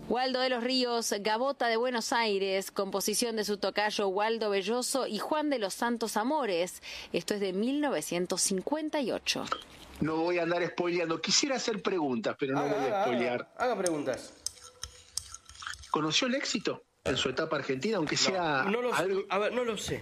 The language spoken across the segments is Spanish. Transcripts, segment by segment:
Waldo de los Ríos, Gavota de Buenos Aires, composición de su tocayo Waldo Belloso y Juan de los Santos Amores. Esto es de 1958. No voy a andar spoileando. Quisiera hacer preguntas, pero no voy a spoilear. Haga preguntas. ¿Conoció el éxito en su etapa argentina, aunque sea No lo algo? sé. A ver, no lo sé.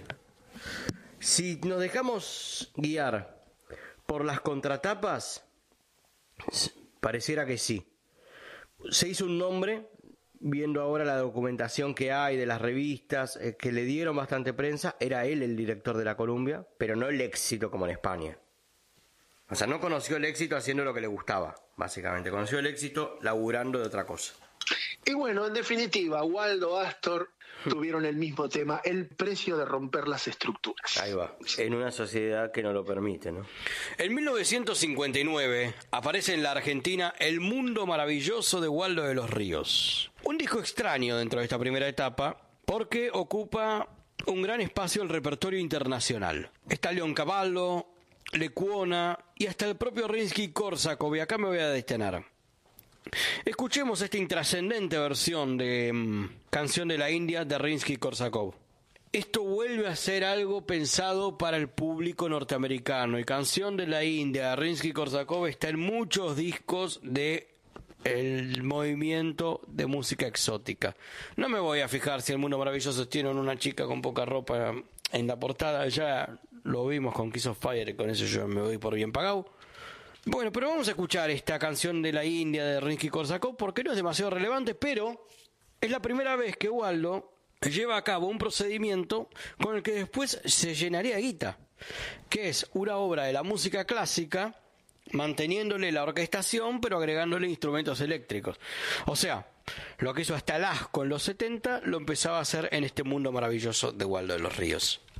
Si nos dejamos guiar por las contratapas, pareciera que sí. Se hizo un nombre, viendo ahora la documentación que hay de las revistas, que le dieron bastante prensa. Era él el director de la Columbia, pero no el éxito como en España. O sea, no conoció el éxito haciendo lo que le gustaba, básicamente. Conoció el éxito laburando de otra cosa. Y bueno, en definitiva, Waldo, Astor tuvieron el mismo tema, el precio de romper las estructuras. Ahí va, en una sociedad que no lo permite, ¿no? En 1959 aparece en la Argentina El Mundo Maravilloso de Waldo de los Ríos. Un disco extraño dentro de esta primera etapa porque ocupa un gran espacio el repertorio internacional. Está Leoncavallo, Lecuona y hasta el propio Rimsky-Kórsakov, y acá me voy a detener. Escuchemos esta intrascendente versión de Canción de la India de Rimsky-Kórsakov. Esto vuelve a ser algo pensado para el público norteamericano, y Canción de la India de Rimsky-Kórsakov está en muchos discos de el movimiento de música exótica. No me voy a fijar si El Mundo Maravilloso tiene una chica con poca ropa en la portada, ya lo vimos con Kiss of Fire, y con eso yo me voy por bien pagado. Bueno, pero vamos a escuchar esta Canción de la India de Rimsky-Kórsakov porque no es demasiado relevante, pero es la primera vez que Waldo lleva a cabo un procedimiento con el que después se llenaría guita, que es una obra de la música clásica, manteniéndole la orquestación, pero agregándole instrumentos eléctricos. O sea, lo que hizo hasta Lasco en los 70, lo empezaba a hacer en este Mundo Maravilloso de Waldo de los Ríos.